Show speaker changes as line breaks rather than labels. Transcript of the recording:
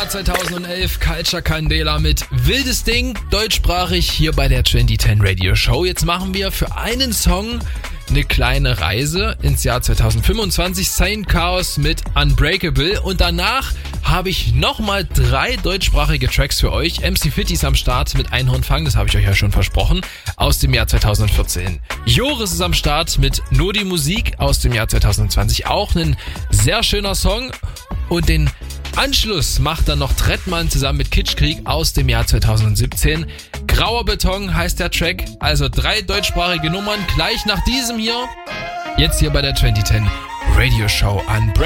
Jahr 2011, Culture Candela mit Wildes Ding, deutschsprachig hier bei der 2010 Radio Show. Jetzt machen wir für einen Song eine kleine Reise ins Jahr 2025, Saint Chaos mit Unbreakable, und danach habe ich nochmal 3 deutschsprachige Tracks für euch. MC Fitti ist am Start mit Einhornfang, das habe ich euch ja schon versprochen, aus dem Jahr 2014. Joris ist am Start mit Nur die Musik aus dem Jahr 2020, auch ein sehr schöner Song, und den Anschluss macht dann noch Trettmann zusammen mit Kitschkrieg aus dem Jahr 2017. Grauer Beton heißt der Track, also 3 deutschsprachige Nummern gleich nach diesem hier. Jetzt hier bei der 2010 Radio Show an